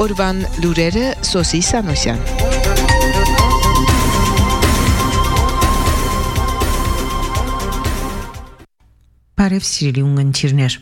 Օրվան լուրերը Սոսի Սանոսյան։ Բարև սիրելի ունգընտիրներ։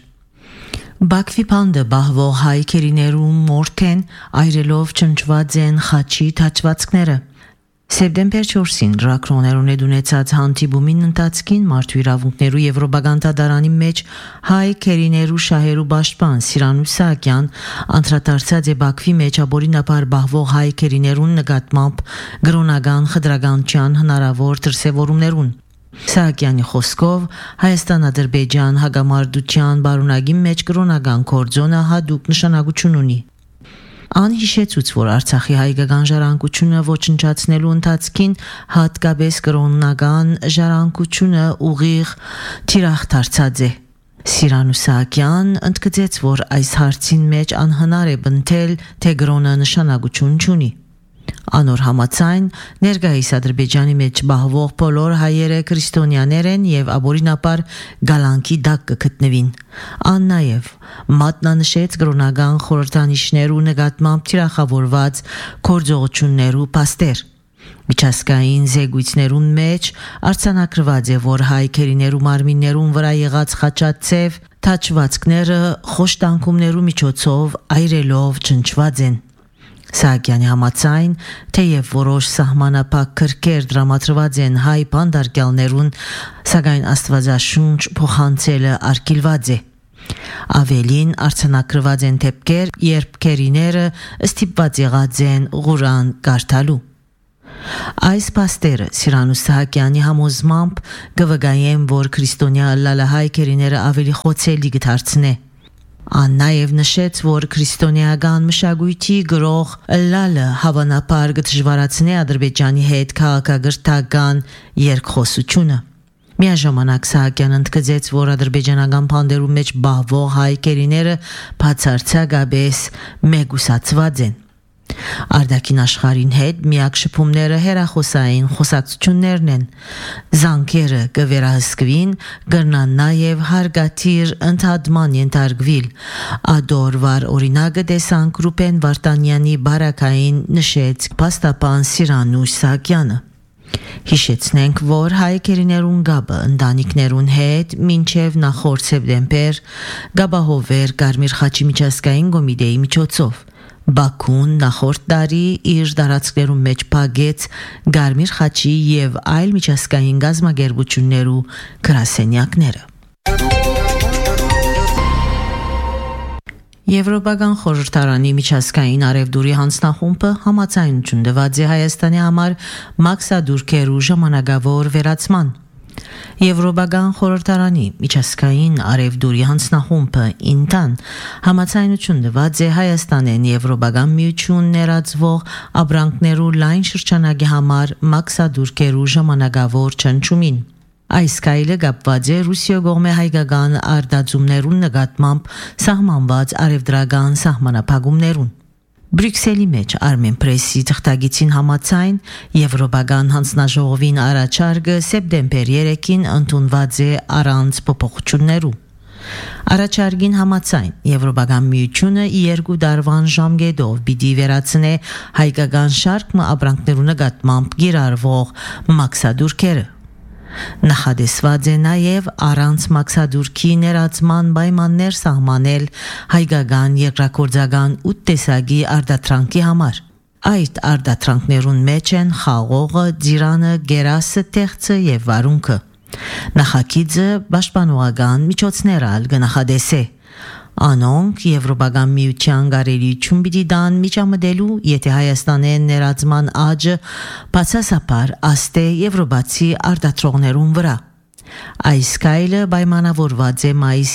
Բաքվի պանդը բահվող հայ քերիներու մորթեն այրելով ճնճված են խաչի թաչվածքները։ Սեպտեմբեր 4-ին ռակրոներուն ունեցած հանդիպումին ընթացքին մարդու իրավունքներու Եվրոպական դատարանի մեջ հայ քերիներու շահերու պաշտպան Սիրանուս Սահակյան անդրադարձած է Բաքվի մեջ ապօրինաբար բահվող հայ քերիներուն նկատմամբ գրոնական խտրականության հնարավոր դրսևորումներուն։ Սահակյանի խոսքով Հայաստան-Ադրբեջան հագամարտության բարունակի մեջ գրոնական կորձոնը հատուկ նշանակություն ունի։ Ան հիշեցուց, որ Արցախի հայկական ժառանգությունը ոչնչացնելու ընթացքին հատկապես կրոնական ժառանգությունը ուղիղ թիրախ դարձած է։ Սիրանուս Սահակյան ընդգծեց, որ այս հարցին մեջ անհնար է բնթել, թե կրոնը նշանակություն չունի։ Անոր համաձայն ներկայիս Ադրբեջանի մեջ բահվող բոլոր հայերը քրիստոնյաներ են եւ ապօրինաբար գալանքի դակ կգտնվին։ Ան նաեւ մատնանշեց կրոնական խորհրդանիշներու նկատմամբ թիրախավորված գործողություններու փաստեր։ Միջազգային զեկույցներուն մեջ արձանագրված է, որ հայ քերիներու մարմիններուն վրա եղած խաչածև թաչվածքները խոշտանգումներու միջոցով այրելով ճնճված են։ Սահակյանի համաձայն, թեև որոշ սահմանափակ քրքեր դրամատրված են հայ բանդարգյալներուն, սակայն Աստվածաշունչ փոխանցելը արգելված է։ Ավելին արձանագրված են դեպքեր, երբ քերիները ստիպված եղած են Ղուրան կարդալու։ Այս փաստերը Սիրանուս Սահակյանի համոզմամբ կվկայեն, որ քրիստոնյա լալահայ քերիները ավելի խոցելի կդարձնե։ Ան նաև նշեց, որ քրիստոնեական մշակույթի գրող լալը հավանաբար կդժվարացնի Ադրբեջանի հետ քաղաքագրթական երկխոսությունը։ Միաժամանակ Սահակյան ընդգծեց, որ ադրբեջանական բանդերու մեջ բահվող հայ քերիները բացարձակապես մեկուսացված են։ Արդակին աշխարհին հետ միակ շփումները հերախոսային խոսակցություններն են։ Զանգերը կվերահսկվին, կրնան նաև հարգատիր ընդհատման ենթարկվիլ։ Ադորվար օրինակը տեսանք Ռուբեն Վարդանյանի բարակային նշեց փաստաբան Սիրանուս Սահակյանը։ Հիշեցնենք, որ հայ քերիներուն գաբը ընտանիքներուն հետ մինչև նախորդ սեպտեմբեր գաբահովեր Կարմիր խաչի միջազգային կոմիտեի միջոցով։ Բաքուն նախորդ տարի իր դարածքներում մեջ փակեց Կարմիր խաչի եւ այլ միջազգային գազམ་ագերբություններու գրասենյակները։ Եվրոպական խորհրդարանի միջազգային արևդուրի հանձնախումբը համաձայնություն տված է Հայաստանի համար մաքսադուրքերու ժամանակավոր վերացման։ Եվրոպական խորհրդարանի միջազգային արևդուրի հանձնախումբը ինտան համաձայնություն տված է Հայաստանեն Եվրոպական միություն ներածվող ապրանքներու լայն շրջանակի համար մաքսադուրքերու ժամանակավոր չնչումին։ Այս կայլը կապված է Ռուսիա կողմէ հայկական արտադրումներուն նկատմամբ սահմանված արևդրական սահմանափակումներուն։ Բրյուսելի մեջ Armen Press-ի թղթագիտին համաձայն Եվրոպական հանձնաժողովին առաջարկը սեպտեմբեր 3-ին ընդունված է առանց փոփոխություններու։ Առաջարկին համաձայն Եվրոպական միությունը 2 տարվան ժամկետով պիտի վերացնե հայկական շարք ապրանքներու նկատմամբ կիրառվող մաքսադուրքերը։ Նախադեсված է նաև առանց մաքսադուրքի ներածման պայմաններ սահմանել հայկական երկրագործական 8 տեսակի արտադրանքի համար։ Այդ արտադրանքներուն մեջ են խաղողը, ձիրանը, գերասը, թեղծը եւ վարունգը։ Նախագիծը պաշտպանողական միջոցներ ալ կնախադեսե։ Անոնք Եվրոպական միության գարելիություն պիտի դան միջամտելու, եթե Հայաստանեն ներածման աճը բացասաբար աստե եվրոպացի արտադրողներուն վրա։ Այս կայլը պայմանավորված է մայիս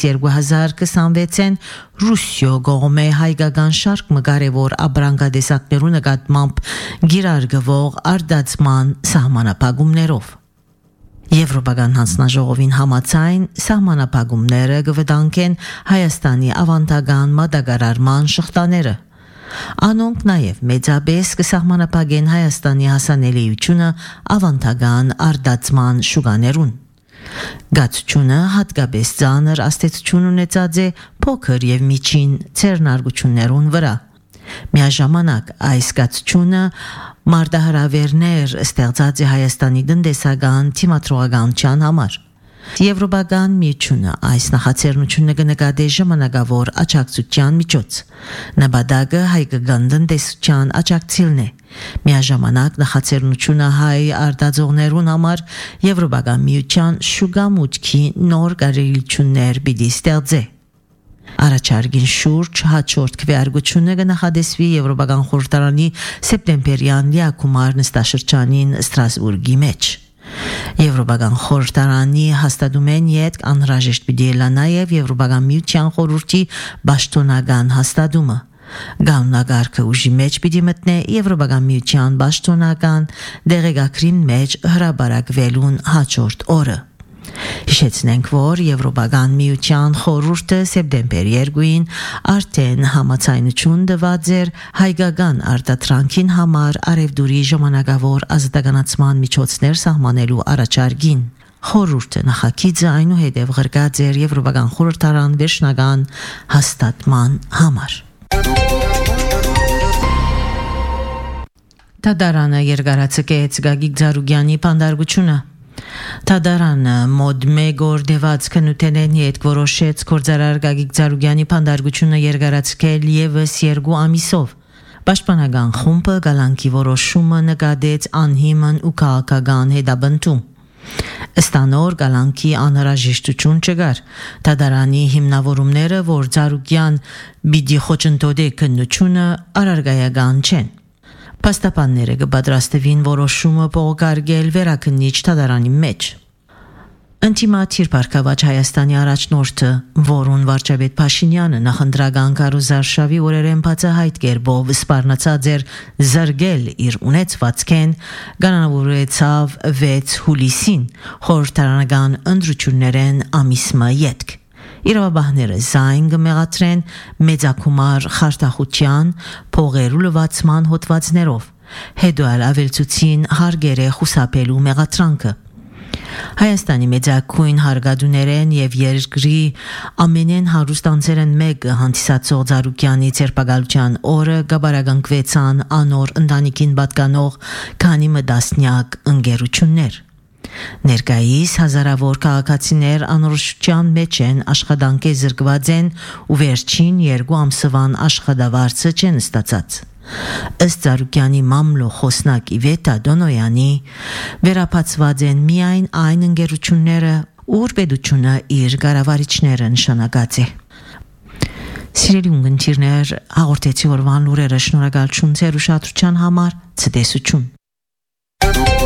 2026-ին Ռուսիա կողմէ հայկական շարք կարևոր ապրանքատեսակներու նկատմամբ գիրարգվող արտադրման սահմանափակումներով։ Եվրոպական հանձնաժողովին համաձայն սահմանափակումները կվտանգեն Հայաստանի ավանդական մատակարարման շղթաները։ Անոնք նաև մեծապես կսահմանափակեն Հայաստանի հասանելիությունը ավանդական արտադրման շուկաներուն։ Գացությունը հատկապես ծանր աստեցություն ունեցած է փոքր եւ միջին ցերնարգություններուն վրա։ Միաժամանակ այս կացությունը մարտահրավերներ ստեղծած է Հայաստանի տնտեսական թիմադրողականության համար։ Եվրոպական միությունը այս նախաձեռնությունը կնկատի ժամանակավոր աջակցության միջոց։ Նպատակը հայկական տնտեսության աջակցելն է։ Միաժամանակ նախաձեռնությունը հայ արտադրողներուն համար Եվրոպական միության շուկա մուտքի նոր կարողություններ պիտի ստեղծի։ Առաջարկին շուրջ հաջորդ քվեարկությունը կնախադեсվի Եվրոպական խորհրդարանի սեպտեմբերյան լիակումար նստաշրջանին Ստրասբուրգի մեջ։ Եվրոպական խորհրդարանի հաստատումեն յետք անհրաժեշտ պիտի լա նաև Եվրոպական միության խորհրդի պաշտոնական հաստատումը։ Գանունակարգը ուժի մեջ պիտի մտնե Եվրոպական միության պաշտոնական դեղեկագրին մեջ հրապարակվելուն հաջորդ օրը։ Հիշեցնենք, որ Եվրոպական միության խորհուրդը սեպտեմբեր 2-ին արդեն համաձայնություն տված էր հայկական արտադրանքին համար արևդուրի ժամանակավոր ազատականացման միջոցներ սահմանելու առաջարկին։ Խորհուրդը նախագիծը այնուհետև ղրկած էր Եվրոպական խորհրդարան վերջնական հաստատման համար։ Տադարանը երկարացկեց Գագիկ Ձարուգյանի պանդարգությունը։ Տադարանը մոտ մեկ օր դեված քննութենեն յետք որոշեց գործարար Գագիկ Ձարուգյանի պանդարգությունը երկարացկել ևս 2 ամիսով։ Պաշտպանական խումբը գալանքի որոշումը նկատեց անհիմն ու քաղաքական հետապնդում։ Ըստ անոր գալանքի անհրաժեշտություն չկար։ Տադարանի հիմնավորումները, որ Ձարուգյան պիտի խոչընդոտի քննությունը, առարգայական չեն։ Պաստապանները կպատրաստվին որոշումը փոխարկել վերաքննիչ Տադարանի մեջ։ Ընտիմատիր Պարկավաճ Հայաստանի առաջնորդը, որուն վարչապետ Փաշինյանը նախընտրական կարուզարշավի օրերեն բացահայտ կերպով սպառնացած էր զրկել իր ունեցվածքեն, կանոնավորեցավ 6 հուլիսին խորհրդարանական ընտրություններեն ամիսմը յետք։ Իրավաբանները զայն կմեղադրեն մեծակումար խարտախության փողերու լվացման հոդվածներով, հետո ավելցուցին հարգերը խուսափելու մեղադրանքը։ Հայաստանի մեծակույն հարգադուներեն եւ երկրի ամենեն հարուստ անձերեն մեկը հանդիսացող Ձարուգյանի ցերպակալության օրը գաբարագանքվեցան անոր ընտանիքին պատկանող քանի մտասնյակ ընկերություններ։ Ներկայիս հազարավոր քաղաքացիներ անորոշության մեջ են, աշխատանքի զրկված են ու վերջին 2 ամսվան աշխատավարձը չեն ստացած։ Ըստ Ձարուգյանի մամլո խոսնակ Իվետա Դոնոյանի վերապացված են միայն այն ընկերությունները, ուր պետությունը իր կառավարիչները նշանակած է։ Սիրելի ունգընտիրներ, հաղորդեցի օրվան լուրերը, շնորհակալություն ձեր ուշադրության համար, ցտեսություն։